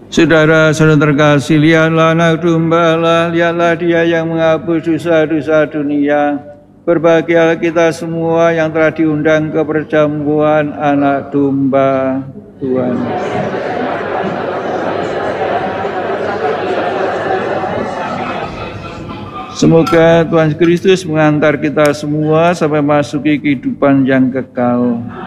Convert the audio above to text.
Saudara-saudara terkasih, lihatlah anak domba Allah, lihatlah Dia yang menghapus dosa-dosa dunia. Berbahagialah kita semua yang telah diundang ke perjamuan anak domba Tuhan. Semoga Tuhan Kristus mengantar kita semua sampai masuki kehidupan yang kekal.